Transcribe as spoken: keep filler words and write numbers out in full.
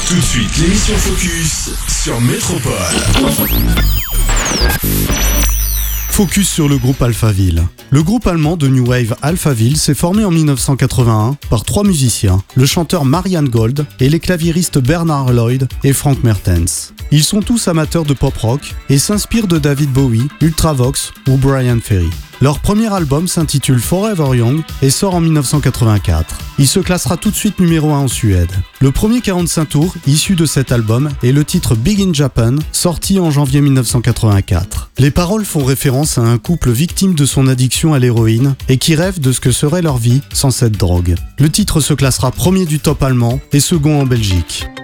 Tout de suite, l'émission Focus sur Métropole. Focus sur le groupe Alphaville. Le groupe allemand de New Wave Alphaville s'est formé en dix-neuf cent quatre-vingt-un par trois musiciens, le chanteur Marian Gold et les claviéristes Bernard Lloyd et Frank Mertens. Ils sont tous amateurs de pop rock et s'inspirent de David Bowie, Ultravox ou Bryan Ferry. Leur premier album s'intitule Forever Young et sort en dix-neuf cent quatre-vingt-quatre. Il se classera tout de suite numéro un en Suède. Le premier quarante-cinq tours issu de cet album est le titre Big in Japan, sorti en janvier dix-neuf cent quatre-vingt-quatre. Les paroles font référence à un couple victime de son addiction à l'héroïne et qui rêve de ce que serait leur vie sans cette drogue. Le titre se classera premier du top allemand et second en Belgique.